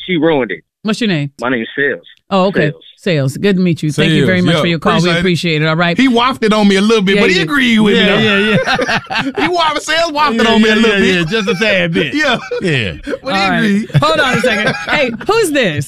She ruined it. What's your name? My name's Sales. Oh, okay. Sales. Good to meet you. Thank you very much for your call. We appreciate it. All right. He wafted on me a little bit, but he agreed with me. Yeah. Sales wafted on me a little bit. Yeah, just a tad bit. Yeah. But he agreed. Hold on a second. Hey, who's this?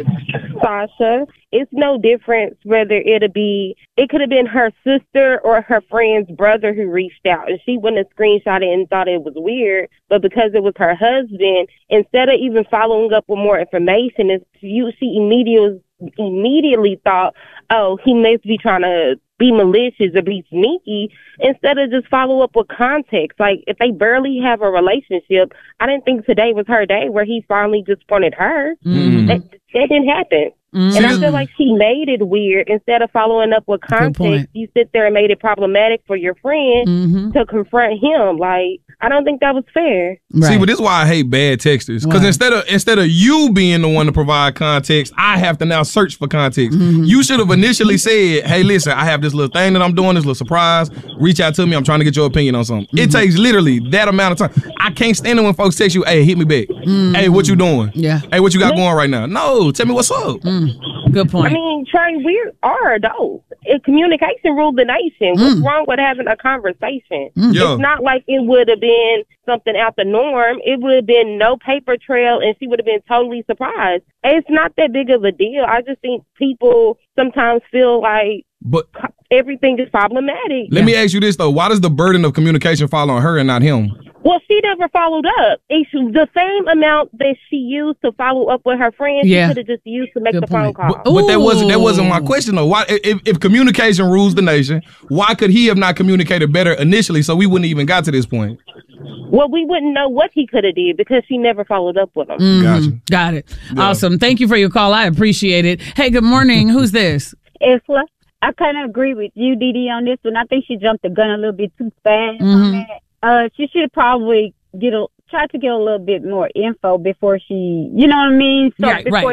Sasha. It's no difference whether it could have been her sister or her friend's brother who reached out, and she wouldn't have screenshot it and thought it was weird, but because it was her husband, instead of even following up with more information, she immediately thought, oh, he must be trying to be malicious or be sneaky, instead of just follow up with context. Like, if they barely have a relationship, I didn't think today was her day where he finally just wanted her. Mm-hmm. That didn't happen. Mm-hmm. And I feel like she made it weird. Instead of following up with context, you sit there and made it problematic for your friend to confront him. Like, I don't think that was fair. Right. See, but this is why I hate bad texters. Because instead of you being the one to provide context, I have to now search for context. Mm-hmm. You should have initially said, hey, listen, I have this little thing that I'm doing, this little surprise. Reach out to me. I'm trying to get your opinion on something. Mm-hmm. It takes literally that amount of time. I can't stand it when folks text you, hey, hit me back. Mm-hmm. Hey, what you doing? Yeah. Hey, what you got going right now? No, tell me what's up. Good point. I mean, Trey, we are adults. Communication rules the nation. What's wrong with having a conversation? It's not like it would have been something out the norm. It would have been no paper trail, and she would have been totally surprised. It's not that big of a deal. I just think people sometimes feel like everything is problematic. Let me ask you this, though. Why does the burden of communication fall on her and not him? Well, she never followed up. The same amount that she used to follow up with her friends, she could have just used to make the phone call. But that wasn't my question, though. Why, if communication rules the nation, why could he have not communicated better initially so we wouldn't even got to this point? Well, we wouldn't know what he could have did because she never followed up with him. Gotcha. Got it. Yeah. Awesome. Thank you for your call. I appreciate it. Hey, good morning. Who's this? Isla. I kind of agree with you, Didi, on this one. I think she jumped the gun a little bit too fast on that. She should probably try to get a little bit more info before she, you know what I mean? So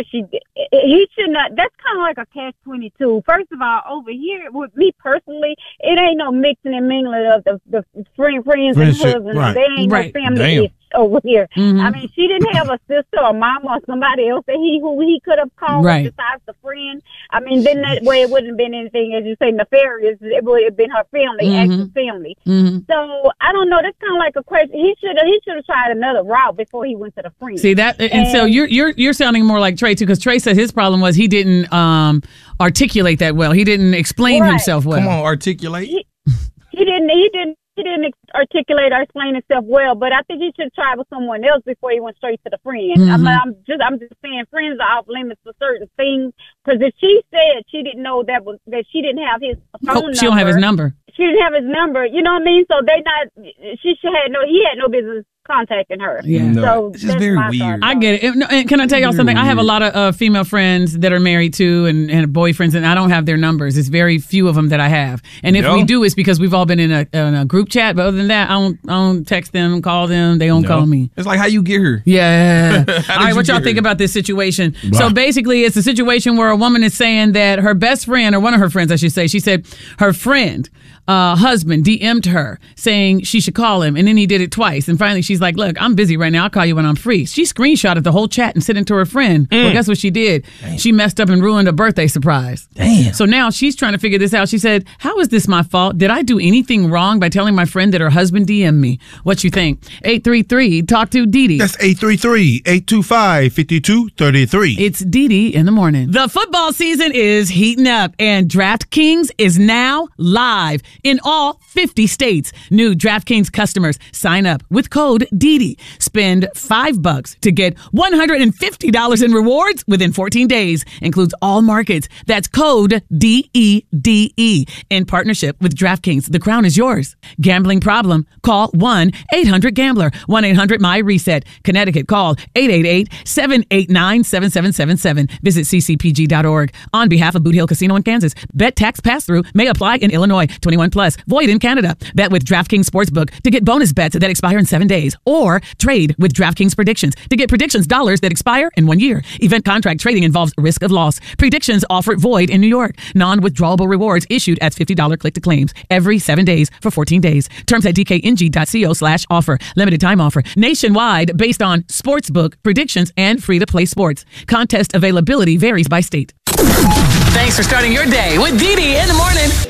he should not, that's kind of like a catch-22. First of all, over here, with me personally, it ain't no mixing and mingling of the friends and husbands. Right. They ain't no family over here. Mm-hmm. I mean, she didn't have a sister or mom or somebody else that who he could have called besides the friend. I mean, then that way it wouldn't have been anything, as you say, nefarious. It would have been her family, actual family. Mm-hmm. So I don't know. That's kind of like a question. He should have tried another route before he went to the friend. See that, and so you're sounding more like Trey too, because Trey said his problem was he didn't articulate that well. He didn't explain himself well. Come on, articulate. He didn't articulate or explain himself well, but I think he should try with someone else before he went straight to the friend. Mm-hmm. I'm just saying friends are off limits for certain things, because if she said she didn't know that she didn't have his phone number. She don't have his number. She didn't have his number. You know what I mean? So he had no business contacting her. Yeah. No, so it's just very weird. I get it. And can I tell y'all something? I have a lot of female friends that are married too, and boyfriends, and I don't have their numbers. It's very few of them that I have. And if we do, it's because we've all been in a group chat. But other than that, I don't text them, call them. They don't call me. It's like how you get her. Yeah. All right, what y'all think about this situation? Wow. So basically, it's a situation where a woman is saying that her best friend, or one of her friends, I should say, she said her friend, husband DM'd her saying she should call him, and then he did it twice. And finally, she's like, look, I'm busy right now. I'll call you when I'm free. She screenshotted the whole chat and sent it to her friend. Well, guess what she did? Damn. She messed up and ruined a birthday surprise. Damn. So now she's trying to figure this out. She said, how is this my fault? Did I do anything wrong by telling my friend that her husband DM'd me? What you think? 833, talk to Didi. That's 833-825-5233. It's Didi in the morning. The football season is heating up, and DraftKings is now live in all 50 states. New DraftKings customers sign up with code DIDI. Spend $5 to get $150 in rewards within 14 days. Includes all markets. That's code DEDE. In partnership with DraftKings, the crown is yours. Gambling problem? Call 1-800-GAMBLER. 1-800-MY-RESET. Connecticut, call 888-789-7777. Visit ccpg.org. On behalf of Boot Hill Casino in Kansas. Bet tax pass-through may apply in Illinois. 21 21 plus. Void in Canada. Bet with DraftKings Sportsbook to get bonus bets that expire in 7 days. Or trade with DraftKings Predictions to get predictions dollars that expire in 1 year. Event contract trading involves risk of loss. Predictions offer void in New York. Non-withdrawable rewards issued as $50 click to claims every 7 days for 14 days. Terms at dkng.co/offer. Limited time offer. Nationwide based on sportsbook, predictions, and free-to-play sports. Contest availability varies by state. Thanks for starting your day with Dee Dee in the morning.